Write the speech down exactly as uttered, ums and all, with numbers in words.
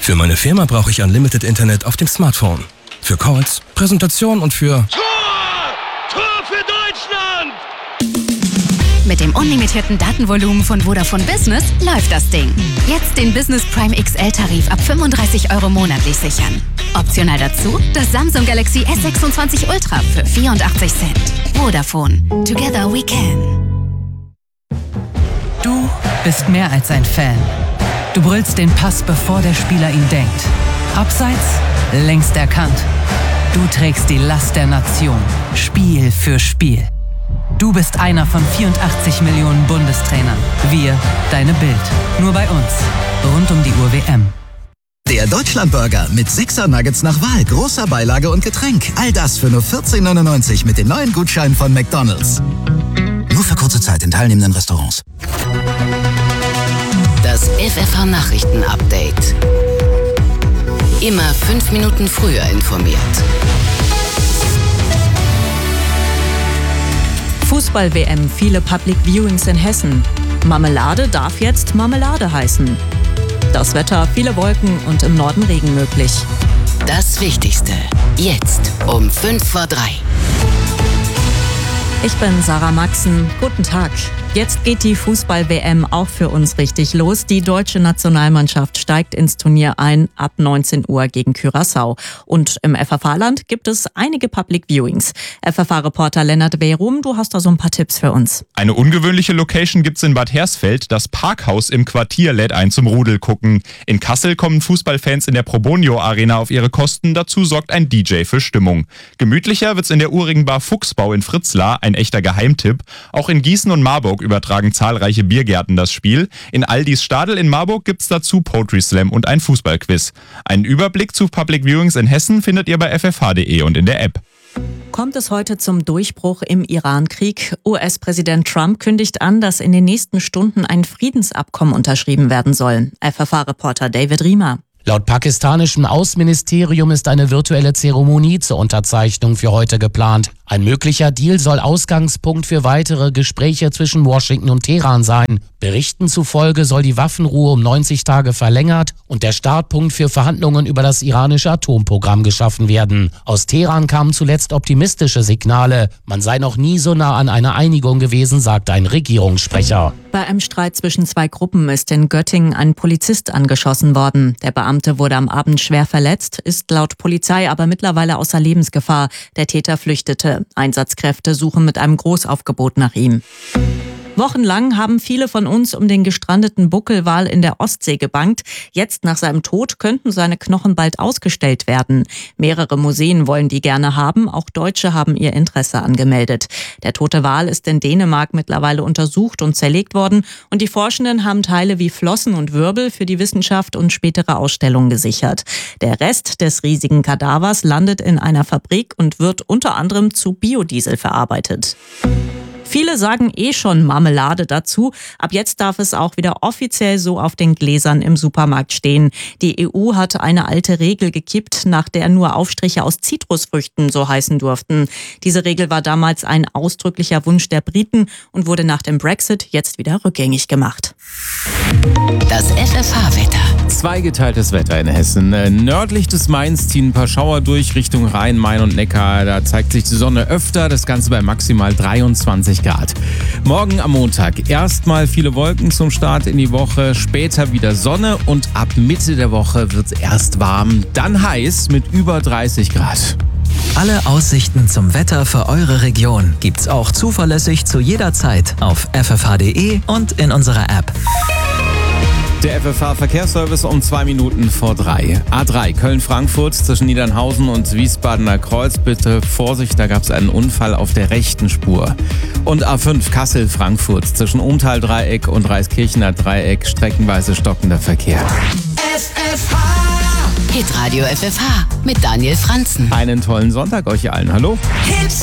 Für meine Firma brauche ich Unlimited Internet auf dem Smartphone. Für Calls, Präsentation und für... Tor! Tor für Deutschland! Mit dem unlimitierten Datenvolumen von Vodafone Business läuft das Ding. Jetzt den Business Prime X L-Tarif ab fünfunddreißig Euro monatlich sichern. Optional dazu das Samsung Galaxy S sechsundzwanzig Ultra für vierundachtzig Cent. Vodafone. Together we can. Du bist mehr als ein Fan. Du brüllst den Pass, bevor der Spieler ihn denkt. Abseits, längst erkannt. Du trägst die Last der Nation. Spiel für Spiel. Du bist einer von vierundachtzig Millionen Bundestrainern. Wir, deine Bild. Nur bei uns. Rund um die Uhr W M. Der Deutschlandburger mit Sixer Nuggets nach Wahl, großer Beilage und Getränk. All das für nur vierzehn neunundneunzig mit den neuen Gutscheinen von McDonald's. Nur für kurze Zeit in teilnehmenden Restaurants. Das F F H-Nachrichten-Update. Immer fünf Minuten früher informiert. Fußball-W M, viele Public Viewings in Hessen. Marmelade darf jetzt Marmelade heißen. Das Wetter, viele Wolken und im Norden Regen möglich. Das Wichtigste, jetzt um fünf vor drei. Ich bin Sarah Maxen. Guten Tag. Jetzt geht die Fußball-W M auch für uns richtig los. Die deutsche Nationalmannschaft steigt ins Turnier ein ab neunzehn Uhr gegen Curaçao. Und im F F H-Land gibt es einige Public Viewings. F F H-Reporter Lennart Behrum, du hast da so ein paar Tipps für uns. Eine ungewöhnliche Location gibt's in Bad Hersfeld. Das Parkhaus im Quartier lädt ein zum Rudel gucken. In Kassel kommen Fußballfans in der Probonio Arena auf ihre Kosten. Dazu sorgt ein D J für Stimmung. Gemütlicher wird's in der urigen Bar Fuchsbau in Fritzlar, ein echter Geheimtipp. Auch in Gießen und Marburg übertragen zahlreiche Biergärten das Spiel. In Aldis Stadel in Marburg gibt's dazu Poetry Slam und ein Fußballquiz. Einen Überblick zu Public Viewings in Hessen findet ihr bei f f h punkt d e und in der App. Kommt es heute zum Durchbruch im Iran-Krieg? U S-Präsident Trump kündigt an, dass in den nächsten Stunden ein Friedensabkommen unterschrieben werden soll. F F H-Reporter David Riemer. Laut pakistanischem Außenministerium ist eine virtuelle Zeremonie zur Unterzeichnung für heute geplant. Ein möglicher Deal soll Ausgangspunkt für weitere Gespräche zwischen Washington und Teheran sein. Berichten zufolge soll die Waffenruhe um neunzig Tage verlängert und der Startpunkt für Verhandlungen über das iranische Atomprogramm geschaffen werden. Aus Teheran kamen zuletzt optimistische Signale. Man sei noch nie so nah an einer Einigung gewesen, sagte ein Regierungssprecher. Bei einem Streit zwischen zwei Gruppen ist in Göttingen ein Polizist angeschossen worden. Der Beamte wurde am Abend schwer verletzt, ist laut Polizei aber mittlerweile außer Lebensgefahr. Der Täter flüchtete. Einsatzkräfte suchen mit einem Großaufgebot nach ihm. Wochenlang haben viele von uns um den gestrandeten Buckelwal in der Ostsee gebangt. Jetzt nach seinem Tod könnten seine Knochen bald ausgestellt werden. Mehrere Museen wollen die gerne haben, auch Deutsche haben ihr Interesse angemeldet. Der tote Wal ist in Dänemark mittlerweile untersucht und zerlegt worden und die Forschenden haben Teile wie Flossen und Wirbel für die Wissenschaft und spätere Ausstellungen gesichert. Der Rest des riesigen Kadavers landet in einer Fabrik und wird unter anderem zu Biodiesel verarbeitet. Viele sagen eh schon Marmelade dazu. Ab jetzt darf es auch wieder offiziell so auf den Gläsern im Supermarkt stehen. Die E U hat eine alte Regel gekippt, nach der nur Aufstriche aus Zitrusfrüchten so heißen durften. Diese Regel war damals ein ausdrücklicher Wunsch der Briten und wurde nach dem Brexit jetzt wieder rückgängig gemacht. Das F F H-Wetter. Zweigeteiltes Wetter in Hessen. Nördlich des Mains ziehen ein paar Schauer durch Richtung Rhein, Main und Neckar. Da zeigt sich die Sonne öfter, das Ganze bei maximal dreiundzwanzig Grad. Morgen am Montag erstmal viele Wolken zum Start in die Woche, später wieder Sonne und ab Mitte der Woche wird es erst warm, dann heiß mit über dreißig Grad. Alle Aussichten zum Wetter für eure Region gibt's auch zuverlässig zu jeder Zeit auf f f h punkt d e und in unserer App. Der F F H-Verkehrsservice um zwei Minuten vor drei. A drei Köln-Frankfurt zwischen Niedernhausen und Wiesbadener Kreuz. Bitte Vorsicht, da gab es einen Unfall auf der rechten Spur. Und A fünf Kassel-Frankfurt zwischen Umtal-Dreieck und Reiskirchener Dreieck. Streckenweise stockender Verkehr. F F H Hitradio F F H mit Daniel Franzen. Einen tollen Sonntag euch allen. Hallo. Hits.